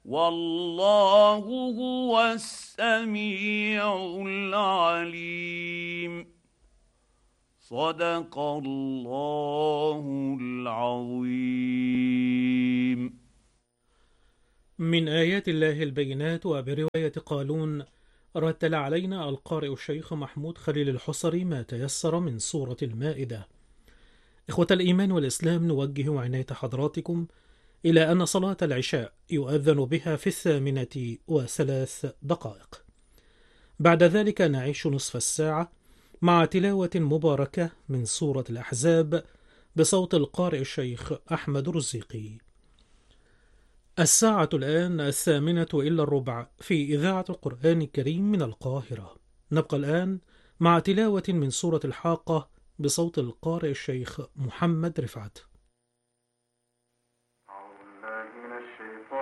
والله هو السميع العليم. صدق الله العظيم. من آيات الله البينات. وبرواية قالون رتل علينا القارئ الشيخ محمود خليل الحصري ما تيسر من سورة المائدة. إخوة الإيمان والإسلام، نوجه عناية حضراتكم إلى أن صلاة العشاء يؤذن بها في 8:03. بعد ذلك نعيش نصف الساعة مع تلاوة مباركة من سورة الأحزاب بصوت القارئ الشيخ أحمد الرزيقي. الساعة الآن 8:08 في إذاعة القرآن الكريم من القاهرة. نبقى الآن مع تلاوة من سورة الحاقة بصوت القارئ الشيخ محمد رفعت. أعوذ بالله من الشيطان